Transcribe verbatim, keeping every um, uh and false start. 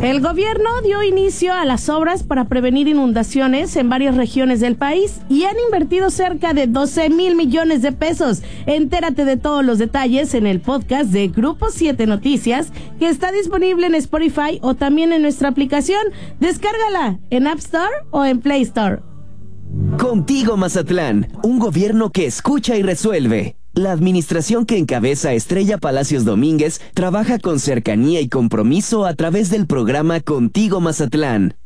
El gobierno dio inicio a las obras para prevenir inundaciones en varias regiones del país y han invertido cerca de doce mil millones de pesos. Entérate de todos los detalles en el podcast de Grupo siete Noticias, que está disponible en Spotify o también en nuestra aplicación. Descárgala en App Store o en Play Store. Contigo Mazatlán, un gobierno que escucha y resuelve. La administración que encabeza Estrella Palacios Domínguez trabaja con cercanía y compromiso a través del programa Contigo Mazatlán.